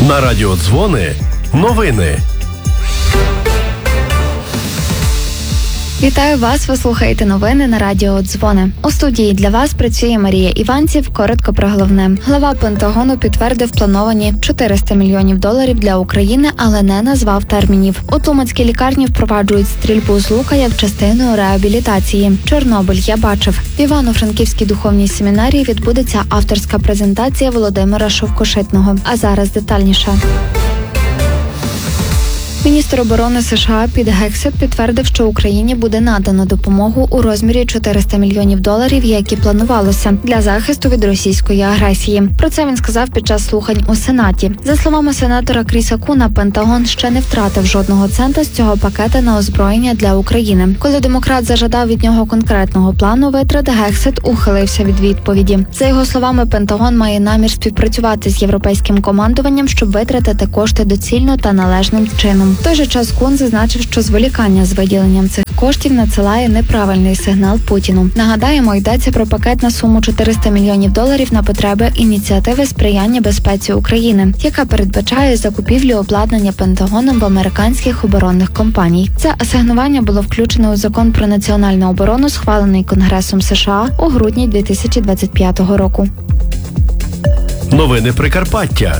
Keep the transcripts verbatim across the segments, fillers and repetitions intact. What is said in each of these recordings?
На радіо Дзвони новини. Вітаю вас, ви слухаєте новини на радіо Дзвони. У студії для вас працює Марія Іванців. Коротко про головне. Глава Пентагону підтвердив плановані чотириста мільйонів доларів для України, але не назвав термінів. У Тлумацькій лікарні впроваджують стрільбу з лука як частину реабілітації. Чорнобиль я бачив. В Івано-Франківській духовній семінарії відбудеться авторська презентація Володимира Шовкошитного. А зараз детальніше. Міністр оборони США Піт Гексет підтвердив, що Україні буде надано допомогу у розмірі чотириста мільйонів доларів, як і планувалося, для захисту від російської агресії. Про це він сказав під час слухань у Сенаті. За словами сенатора Кріса Куна, Пентагон ще не втратив жодного цента з цього пакета на озброєння для України. Коли демократ зажадав від нього конкретного плану витрат, Гексет ухилився від відповіді. За його словами, Пентагон має намір співпрацювати з європейським командуванням, щоб витратити кошти доцільно та належним чином. В той же час Кун зазначив, що зволікання з виділенням цих коштів надсилає неправильний сигнал Путіну. Нагадаємо, йдеться про пакет на суму чотириста мільйонів доларів на потреби ініціативи сприяння безпеці України, яка передбачає закупівлю обладнання Пентагоном в американських оборонних компаній. Це асигнування було включено у Закон про національну оборону, схвалений Конгресом США у грудні дві тисячі двадцять п'ятого року. Новини Прикарпаття.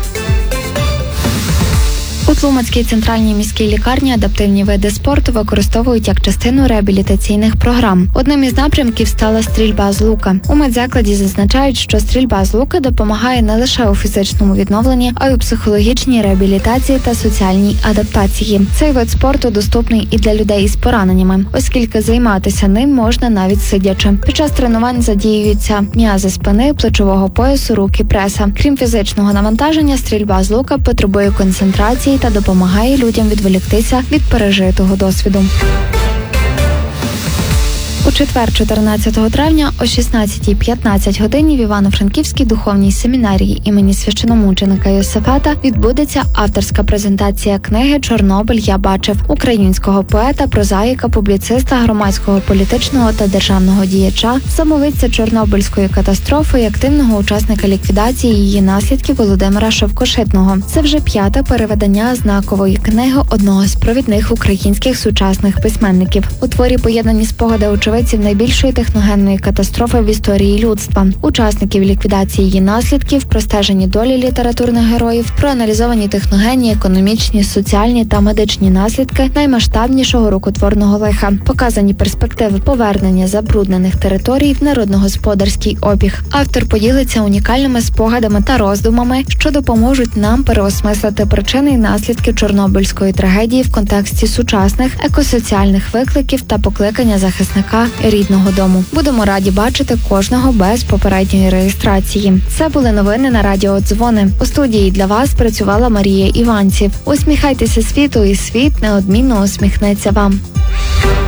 У Тлумацькій центральній міській лікарні адаптивні види спорту використовують як частину реабілітаційних програм. Одним із напрямків стала стрільба з лука. У медзакладі зазначають, що стрільба з лука допомагає не лише у фізичному відновленні, а й у психологічній реабілітації та соціальній адаптації. Цей вид спорту доступний і для людей із пораненнями, оскільки займатися ним можна навіть сидячи. Під час тренувань задіюються м'язи спини, плечового поясу, рук і преса. Крім фізичного навантаження, стрільба з лука потребує концентрації та допомагає людям відволіктися від пережитого досвіду. У четвер, чотирнадцятого травня, о шістнадцятій п'ятнадцять годині в Івано-Франківській духовній семінарії імені священомученика Йосафата відбудеться авторська презентація книги «Чорнобиль я бачив» українського поета, прозаїка, публіциста, громадського, політичного та державного діяча, самовидця Чорнобильської катастрофи і активного учасника ліквідації її наслідків Володимира Шовкошитного. Це вже п'яте перевидання знакової книги одного з провідних українських сучасних письменників. У творі поєднані спогади очевидців найбільшої техногенної катастрофи в історії людства, учасників ліквідації її наслідків, простежені долі літературних героїв, проаналізовані техногенні, економічні, соціальні та медичні наслідки наймасштабнішого рукотворного лиха, показані перспективи повернення забруднених територій в народногосподарський обіг. Автор поділиться унікальними спогадами та роздумами, що допоможуть нам переосмислити причини і наслідки Чорнобильської трагедії в контексті сучасних екосоціальних викликів та покликання захисника рідного дому. Будемо раді бачити кожного без попередньої реєстрації. Це були новини на радіо Дзвони. У студії для вас працювала Марія Іванців. Усміхайтеся світу, і світ неодмінно усміхнеться вам.